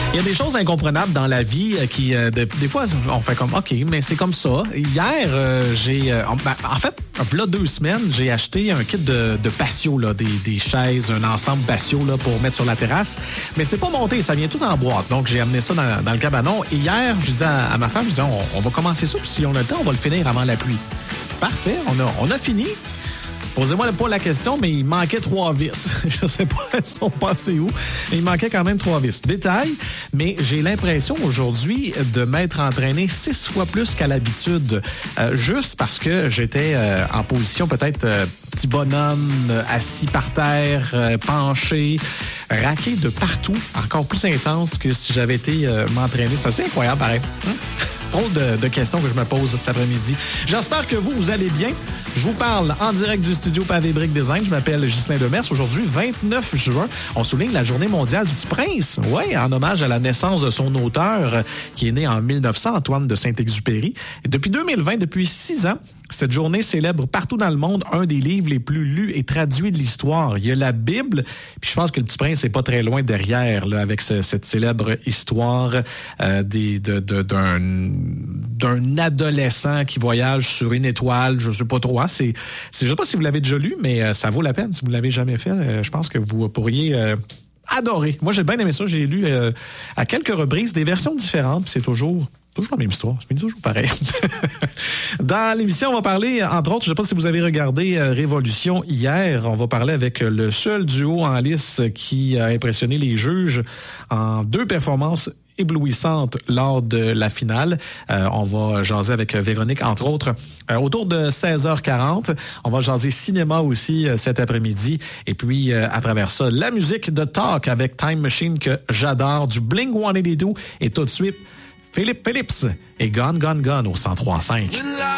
Il y a des choses incomprenables dans la vie qui, des fois, on fait comme, OK, mais c'est comme ça. Hier, en fait, il y a 2 semaines, j'ai acheté un kit de patio, là, des chaises, un ensemble patio là, pour mettre sur la terrasse. Mais c'est pas monté, ça vient tout en boîte. Donc, j'ai amené ça dans le cabanon. Et hier, j'ai dit à ma femme, je dis, on va commencer ça, puis si on a le temps, on va le finir avant la pluie. Parfait, on a fini. Posez-moi pas la question, mais il manquait 3 vis. Je sais pas, elles sont passées où. Il manquait quand même 3 vis. Détail, mais j'ai l'impression aujourd'hui de m'être entraîné 6 fois plus qu'à l'habitude. Juste parce que j'étais en position peut-être petit bonhomme, assis par terre, penché, raqué de partout, encore plus intense que si j'avais été m'entraîner. C'est assez incroyable, pareil. Drôle de questions que je me pose cet après-midi. J'espère que vous allez bien. Je vous parle en direct du studio Pavé Brick Design. Je m'appelle Ghislain Demers. Aujourd'hui, 29 juin, on souligne la Journée mondiale du Petit Prince. Oui, en hommage à la naissance de son auteur, qui est né en 1900, Antoine de Saint-Exupéry. Et depuis 2020, depuis 6 ans, cette journée célèbre partout dans le monde un des livres les plus lus et traduits de l'histoire. Il y a la Bible, puis je pense que le Petit Prince n'est pas très loin derrière, là, avec cette célèbre histoire d'un adolescent qui voyage sur une étoile, je sais pas trop. Je sais pas si vous l'avez déjà lu, mais ça vaut la peine. Si vous l'avez jamais fait, je pense que vous pourriez adorer. Moi, j'ai bien aimé ça. J'ai lu à quelques reprises des versions différentes, puis c'est toujours la même histoire. Ça finit toujours pareil. Dans l'émission, on va parler, entre autres, je ne sais pas si vous avez regardé Révolution hier, on va parler avec le seul duo en lice qui a impressionné les juges en 2 performances éblouissante lors de la finale. On va jaser avec Véronique, entre autres, autour de 16h40. On va jaser cinéma aussi cet après-midi. Et puis, à travers ça, la musique de Talk avec Time Machine que j'adore, du Blink-182. Et tout de suite, Philippe Phillips et Gone, Gone, Gone au 103.5.